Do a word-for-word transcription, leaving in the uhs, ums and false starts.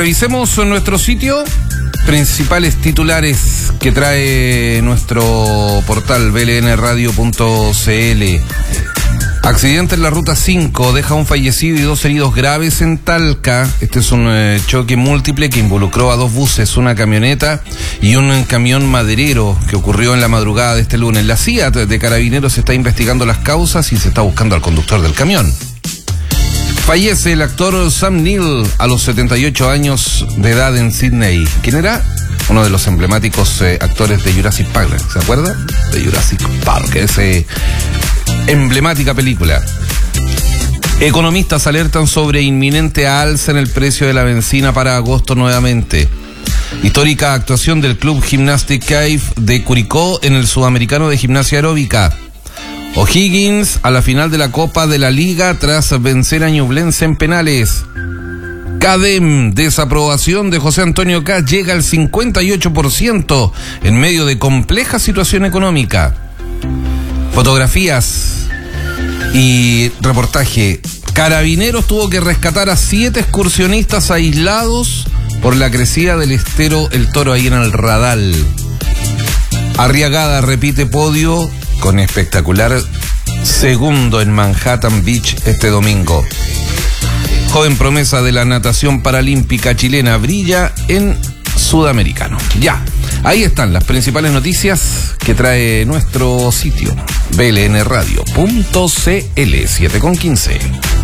Revisemos nuestro sitio, principales titulares que trae nuestro portal b l n radio punto c l. Accidente en la ruta cinco, deja un fallecido y dos heridos graves en Talca. Este es un eh, choque múltiple que involucró a dos buses, una camioneta y un camión maderero que ocurrió en la madrugada de este lunes. La C I A T de Carabineros está investigando las causas y se está buscando al conductor del camión. Fallece el actor Sam Neill a los setenta y ocho años de edad en Sydney. ¿Quién era? Uno de los emblemáticos eh, actores de Jurassic Park, ¿se acuerda? De Jurassic Park, ese emblemática película. Economistas alertan sobre inminente alza en el precio de la benzina para agosto nuevamente. Histórica actuación del Club Gymnastic Cave de Curicó en el Sudamericano de Gimnasia Aeróbica. O'Higgins a la final de la Copa de la Liga tras vencer a Ñublense en penales. CADEM, desaprobación de José Antonio Kast llega al cincuenta y ocho por ciento en medio de compleja situación económica. Fotografías y reportaje. Carabineros tuvo que rescatar a siete excursionistas aislados por la crecida del estero El Toro ahí en el Radal. Arriagada repite podio con espectacular segundo en Manhattan Beach este domingo. Joven promesa de la natación paralímpica chilena brilla en Sudamericano. Ya, ahí están las principales noticias que trae nuestro sitio b l n radio punto c l, siete con quince.